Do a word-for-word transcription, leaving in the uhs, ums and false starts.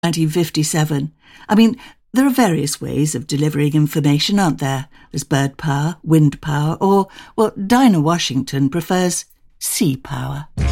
nineteen fifty-seven. I mean, there are various ways of delivering information, aren't there? There's bird power, wind power, or, well, Dinah Washington prefers sea power.